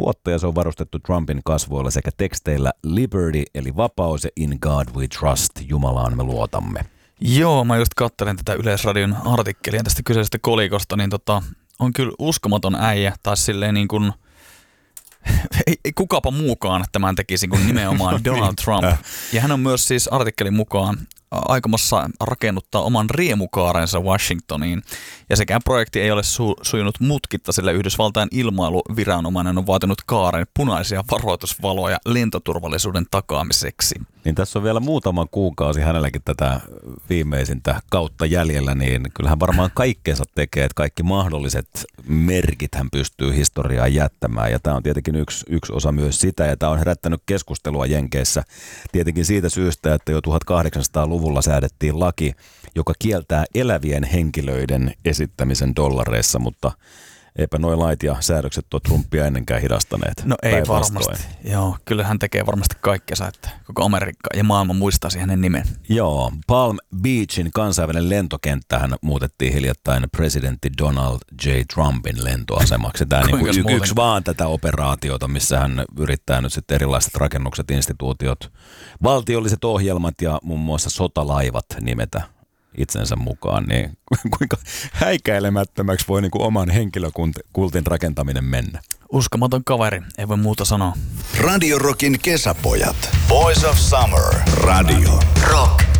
vuotta ja se on varustettu Trumpin kasvoilla sekä teksteillä Liberty eli vapaus ja In God We Trust, Jumalaan me luotamme. Joo, mä just katselen tätä Yleisradion artikkelia tästä kyseisestä kolikosta, niin on kyllä uskomaton äijä, tai silleen niin kuin, ei kukapa muukaan tämän tekisi kuin nimenomaan Donald Trump. Ja hän on myös siis artikkelin mukaan aikomassa rakennuttaa oman riemukaarensa Washingtoniin. Ja sekään projekti ei ole sujunut mutkitta, sillä Yhdysvaltain ilmailuviranomainen on vaatinut kaaren punaisia varoitusvaloja lentoturvallisuuden takaamiseksi. Niin tässä on vielä muutama kuukausi hänelläkin tätä viimeisintä kautta jäljellä, niin kyllähän varmaan kaikkeensa tekee, että kaikki mahdolliset merkit hän pystyy historiaan jättämään. Ja tämä on tietenkin yksi osa myös sitä, ja tämä on herättänyt keskustelua Jenkeissä tietenkin siitä syystä, että jo 1800-luvulla säädettiin laki, joka kieltää elävien henkilöiden esittämisen dollareissa, mutta eipä nuo lait ja säädökset tuo Trumpia ennenkään hidastaneet. No ei varmasti. Joo, kyllä hän tekee varmasti kaikkensa, että koko Amerikka ja maailma muistaisi hänen nimen. Joo, Palm Beachin kansainvälinen lentokenttähän muutettiin hiljattain presidentti Donald J. Trumpin lentoasemaksi. Tämä niin yksi vaan tätä operaatiota, missä hän yrittää nyt sitten erilaiset rakennukset, instituutiot, valtiolliset ohjelmat ja muun muassa sotalaivat nimetä itsensä mukaan, niin kuinka häikäilemättömäksi voi niin kuin oman henkilökultin rakentaminen mennä. Uskomaton kaveri, ei voi muuta sanoa. Radio Rockin kesäpojat. Boys of Summer. Radio Rock.